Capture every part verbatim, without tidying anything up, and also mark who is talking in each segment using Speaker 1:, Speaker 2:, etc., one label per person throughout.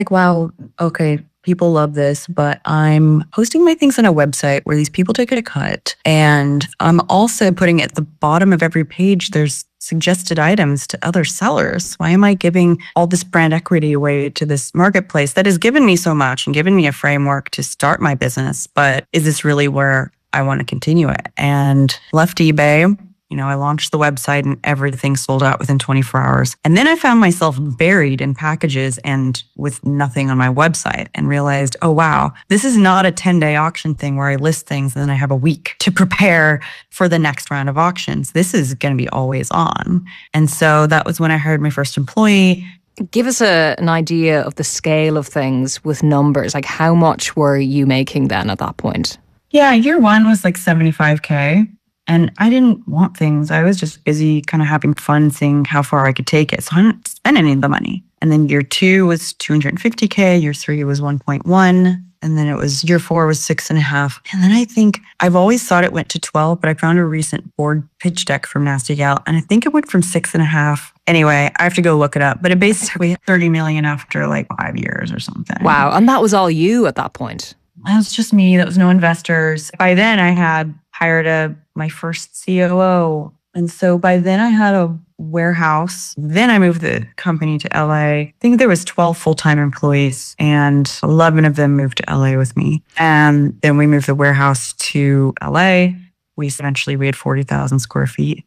Speaker 1: like, wow, okay, people love this, but I'm posting my things on a website where these people take a cut. And I'm also putting at the bottom of every page, there's suggested items to other sellers. Why am I giving all this brand equity away to this marketplace that has given me so much and given me a framework to start my business? But is this really where I want to continue it? And left eBay. You know, I launched the website and everything sold out within twenty-four hours. And then I found myself buried in packages and with nothing on my website and realized, oh, wow, this is not a ten-day auction thing where I list things and then I have a week to prepare for the next round of auctions. This is going to be always on. And so that was when I hired my first employee.
Speaker 2: Give us a, an idea of the scale of things with numbers. Like, how much were you making then at that point?
Speaker 1: Yeah, year one was like seventy-five K. And I didn't want things. I was just busy kind of having fun, seeing how far I could take it. So I didn't spend any of the money. And then year two was two hundred fifty K. Year three was one point one. And then it was year four was six and a half. And then I think I've always thought it went to twelve, but I found a recent board pitch deck from Nasty Gal. And I think it went from six and a half. Anyway, I have to go look it up. But it basically hit thirty million after like five years or something.
Speaker 2: Wow. And that was all you at that point?
Speaker 1: That was just me. That was no investors. By then I had hired a my first C O O. And so by then I had a warehouse. Then I moved the company to L A. I think there was twelve full-time employees and eleven of them moved to L A with me. And then we moved the warehouse to L A. We eventually, we had forty thousand square feet.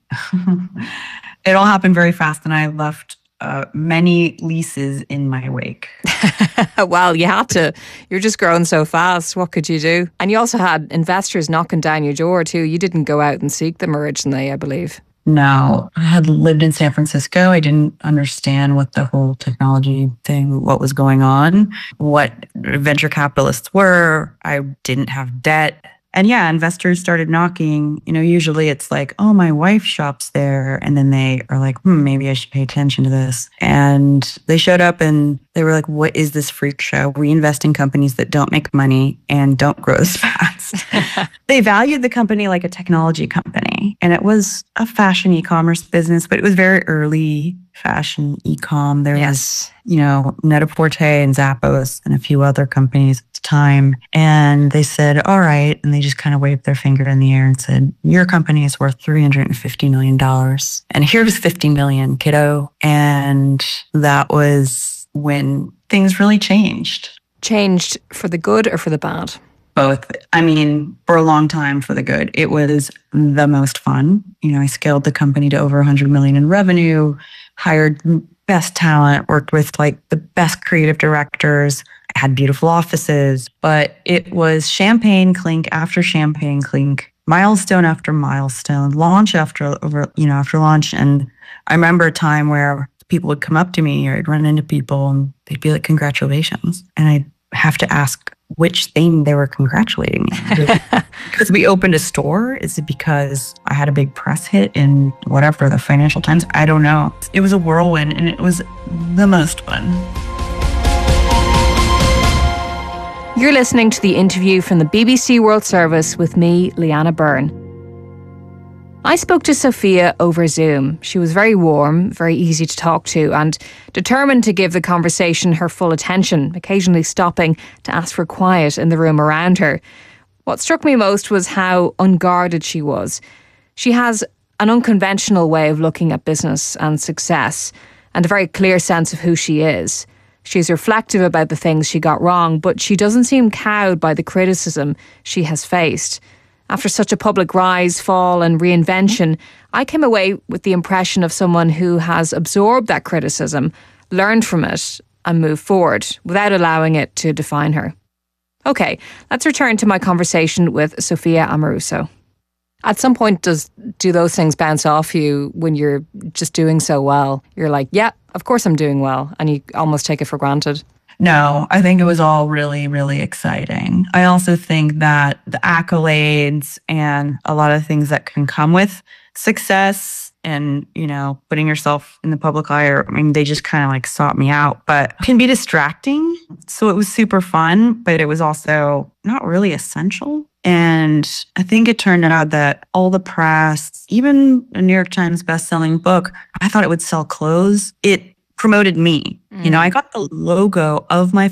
Speaker 1: It all happened very fast and I left Uh, many leases in my wake.
Speaker 2: Well, you had to. You're just growing so fast. What could you do? And you also had investors knocking down your door too. You didn't go out and seek them originally, I believe.
Speaker 1: No, I had lived in San Francisco. I didn't understand what the whole technology thing, what was going on, what venture capitalists were. I didn't have debt. And yeah, investors started knocking. You know, usually it's like, oh, my wife shops there. And then they are like, hmm, maybe I should pay attention to this. And they showed up and they were like, what is this freak show? We invest in companies that don't make money and don't grow as fast. They valued the company like a technology company. And it was a fashion e-commerce business, but it was very early fashion e-com. There yes. was, you know, Net-a-Porter and Zappos and a few other companies at the time. And they said, all right. And they just kind of waved their finger in the air and said, your company is worth three hundred fifty million dollars. And here's fifty million dollars, kiddo. And that was when things really changed.
Speaker 2: Changed for the good or for the bad?
Speaker 1: Both. I mean, for a long time for the good. It was the most fun. You know, I scaled the company to over one hundred million in revenue, hired best talent, worked with like the best creative directors, had beautiful offices, but it was champagne clink after champagne clink, milestone after milestone, launch after over, you know, after launch. And I remember a time where people would come up to me or I'd run into people and they'd be like, congratulations. And I'd have to ask which thing they were congratulating me. Because we opened a store? Is it because I had a big press hit in whatever, the Financial Times? I don't know. It was a whirlwind and it was the most fun.
Speaker 2: You're listening to the interview from the B B C World Service with me, Leanna Byrne. I spoke to Sophia over Zoom. She was very warm, very easy to talk to, and determined to give the conversation her full attention, occasionally stopping to ask for quiet in the room around her. What struck me most was how unguarded she was. She has an unconventional way of looking at business and success, and a very clear sense of who she is. She's reflective about the things she got wrong, but she doesn't seem cowed by the criticism she has faced. After such a public rise, fall and reinvention, I came away with the impression of someone who has absorbed that criticism, learned from it and moved forward without allowing it to define her. Okay, let's return to my conversation with Sophia Amoruso. At some point, does do those things bounce off you when you're just doing so well? You're like, yeah, of course I'm doing well, and you almost take it for granted.
Speaker 1: No, I think it was all really, really exciting. I also think that the accolades and a lot of things that can come with success and, you know, putting yourself in the public eye, or, I mean, they just kind of like sought me out, but can be distracting. So it was super fun, but it was also not really essential. And I think it turned out that all the press, even a New York Times bestselling book, I thought it would sell clothes. It promoted me. You know, I got the logo of my